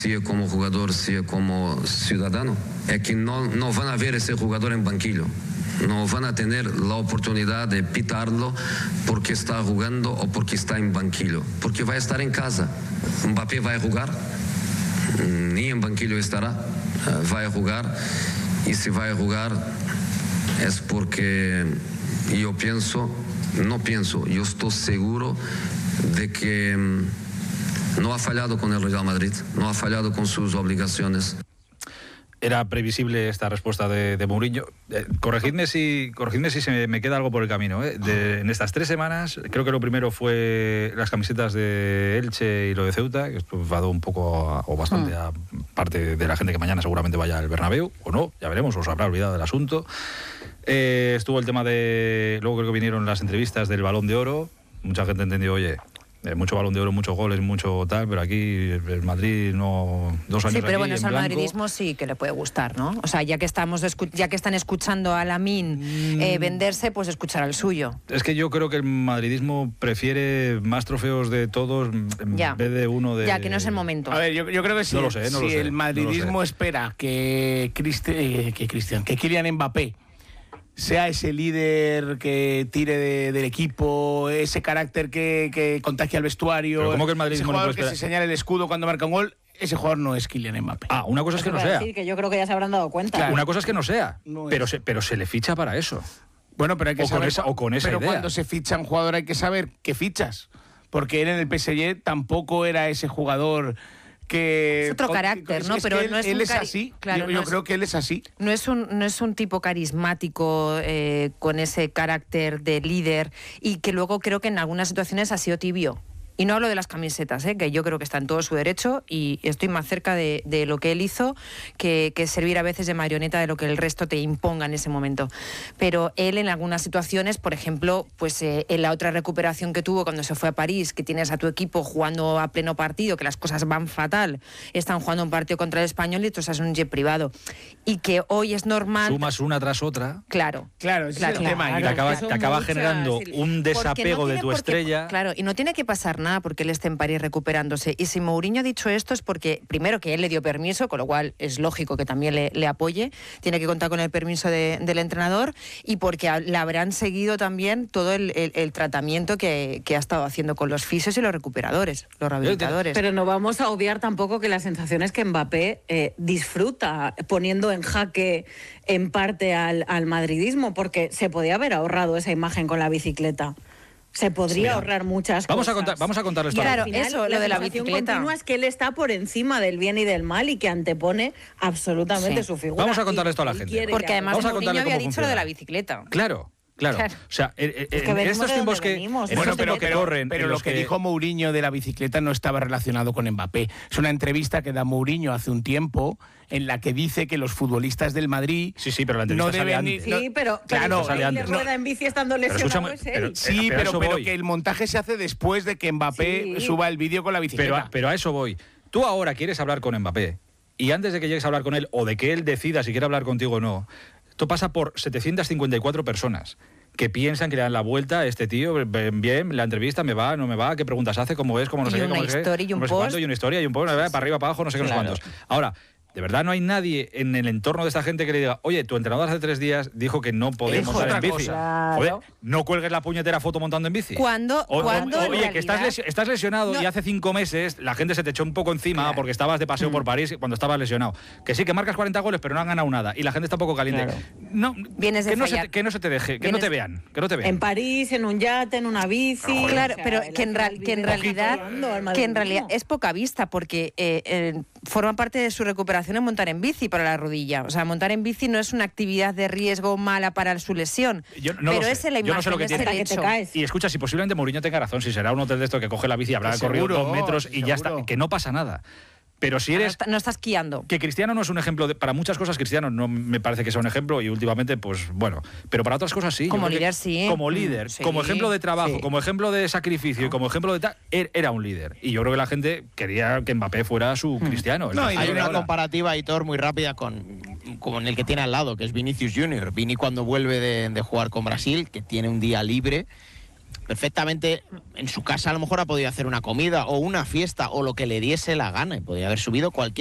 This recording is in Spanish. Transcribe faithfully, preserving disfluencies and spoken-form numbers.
sea como jugador, sea como ciudadano, es que no, no van a ver ese jugador en banquillo. No van a tener la oportunidad de pitarlo porque está jugando o porque está en banquillo, porque va a estar en casa. Mbappé va a jugar, ni en banquillo estará, va a jugar, y si va a jugar es porque yo pienso, no pienso, yo estoy seguro de que no ha fallado con el Real Madrid, no ha fallado con sus obligaciones. Era previsible esta respuesta de, de Mourinho. Eh, corregidme si, corregidme si se me, me queda algo por el camino. ¿eh? De, en estas tres semanas, creo que lo primero fue las camisetas de Elche y lo de Ceuta, que esto va dado un poco a, o bastante a parte de la gente que mañana seguramente vaya al Bernabéu, o no, ya veremos, os habrá olvidado del asunto. Eh, estuvo el tema de... Luego creo que vinieron las entrevistas del Balón de Oro. Mucha gente entendió, oye... Eh, mucho Balón de Oro, muchos goles, mucho tal, pero aquí el Madrid no... Dos años sí, pero aquí, bueno, eso al blanco. madridismo sí que le puede gustar, ¿no? O sea, ya que estamos ya que están escuchando a Lamine mm. eh, venderse, pues escuchar al suyo. Es que yo creo que el madridismo prefiere más trofeos de todos en ya. vez de uno de... Ya, que no es el momento. A ver, yo, yo creo que sí. No lo sé, no si lo sé, el madridismo no lo sé. espera que, Cristi, eh, que Cristian, que Kylian Mbappé sea ese líder que tire de, del equipo, ese carácter que, que contagia al vestuario, pero ¿cómo que el madridismo ese jugador no puede que se señala el escudo cuando marca un gol, ese jugador no es Kylian Mbappé. Ah, una cosa es que no sea. Decir, que yo creo que ya se habrán dado cuenta. Claro. Una cosa es que no sea, no pero, es. se, pero se le ficha para eso. Bueno, pero hay que o saber... Con esa, o con esa pero idea. cuando se ficha un jugador hay que saber qué fichas. Porque él en el P S G tampoco era ese jugador... Que, es otro carácter, ¿no? Es pero él, no es él un es así. Claro, yo no yo es, creo que él es así. No es un, no es un tipo carismático eh, con ese carácter de líder y que luego creo que en algunas situaciones ha sido tibio. Y no hablo de las camisetas, ¿eh? Que yo creo que está en todo su derecho y estoy más cerca de, de lo que él hizo que, que servir a veces de marioneta de lo que el resto te imponga en ese momento. Pero él en algunas situaciones, por ejemplo, pues eh, en la otra recuperación que tuvo cuando se fue a París, que tienes a tu equipo jugando a pleno partido, que las cosas van fatal, están jugando un partido contra el Español y tú estás en un jet privado. Y que hoy es normal... Sumas una tras otra. Claro. Claro, ese claro, es el tema. claro, y te acaba, que te acaba muchas, generando sí, un desapego no de tu qué, estrella. Claro, y no tiene que pasar nada porque él esté en París recuperándose. Y si Mourinho ha dicho esto es porque, primero, que él le dio permiso, con lo cual es lógico que también le, le apoye, tiene que contar con el permiso de, del entrenador, y porque a, le habrán seguido también todo el, el, el tratamiento que, que ha estado haciendo con los fisios y los recuperadores, los rehabilitadores. Pero no vamos a obviar tampoco que la sensación es que Mbappé eh, disfruta poniendo en jaque en parte al, al madridismo, porque se podía haber ahorrado esa imagen con la bicicleta. Se podría sí, ahorrar muchas vamos cosas. A contar, vamos a contarles todo. Claro, final, eso, la lo de la sensación bicicleta. continua es que él está por encima del bien y del mal y que antepone absolutamente sí. su figura. Vamos a contarles esto a la gente. Porque además vamos a Mourinho había dicho funciona. lo de la bicicleta. Claro. Claro, claro, o sea, eh, eh, es que en estos tiempos que, venimos, en bueno, estos pero, tiempos que pero, corren, pero lo que, que dijo Mourinho de la bicicleta no estaba relacionado con Mbappé. Es una entrevista que da Mourinho hace un tiempo en la que dice que los futbolistas del Madrid sí, sí, pero la entrevista no deben sale ir, antes. Sí, pero, claro, pero él le rueda en bici estando lesionado pero es él. pero, sí, pero, pero, pero voy. que el montaje se hace después de que Mbappé sí. suba el vídeo con la bicicleta. Pero, pero a eso voy. Tú ahora quieres hablar con Mbappé y antes de que llegues a hablar con él o de que él decida si quiere hablar contigo o no, esto pasa por setecientas cincuenta y cuatro personas que piensan que le dan la vuelta a este tío, bien, la entrevista, me va, no me va, qué preguntas hace, cómo es, cómo no sé qué, cómo una historia y un post. Y una historia y un post, para arriba, para abajo, no sé qué, no sé cuántos. Ahora, de verdad no hay nadie en el entorno de esta gente que le diga, oye, tu entrenador hace tres días dijo que no podemos montar en bici. Claro. Joder, no cuelgues la puñetera foto montando en bici. ¿Cuándo? O, ¿Cuándo o, en oye, realidad? que estás, lesi estás lesionado no. y hace cinco meses la gente se te echó un poco encima claro. porque estabas de paseo mm. por París cuando estabas lesionado. Que sí, que marcas cuarenta goles, pero no han ganado nada. Y la gente está un poco caliente. Claro. No, Vienes de que, no se fallar. te, que no se te deje, que Vienes... no te vean. Que no te vean. En París, en un yate, en una bici. Claro, o sea, pero que en, ra que en realidad que en realidad es poca vista porque eh, eh, forma parte de su recuperación en montar en bici para la rodilla. O sea, montar en bici no es una actividad de riesgo mala para su lesión. Yo no pero lo es sé. la imagen, Yo no sé lo que es tiene. el hecho. Que te caes. Y escucha, si posiblemente Mourinho tenga razón, si será un hotel de esto que coge la bici, habrá corrido seguro, dos metros y seguro. ya está, que no pasa nada. Pero si eres... No, está, no estás guiando. Que Cristiano no es un ejemplo, de, para muchas cosas Cristiano no me parece que sea un ejemplo y últimamente, pues bueno, pero para otras cosas sí. Como líder sí. Como líder, sí. como ejemplo de trabajo, sí. como ejemplo de sacrificio y como ejemplo de tal, era un líder. Y yo creo que la gente quería que Mbappé fuera su hmm. Cristiano. No, hay una ahora. comparativa, Aitor, muy rápida con, con el que tiene al lado, que es Vinicius Junior Vini cuando vuelve de, de jugar con Brasil, que tiene un día libre, perfectamente en su casa a lo mejor ha podido hacer una comida o una fiesta o lo que le diese la gana y podría haber subido cualquier